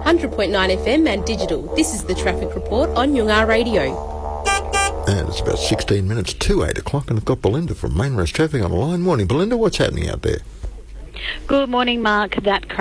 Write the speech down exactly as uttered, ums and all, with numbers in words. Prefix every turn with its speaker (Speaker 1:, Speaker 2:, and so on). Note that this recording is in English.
Speaker 1: hundred point nine F M and digital. This is the Traffic Report on Yungar Radio.
Speaker 2: And it's about sixteen minutes to eight o'clock, and I've got Belinda from Mainrest Traffic on the line. Morning, Belinda. What's happening out there?
Speaker 3: Good morning, Mark. That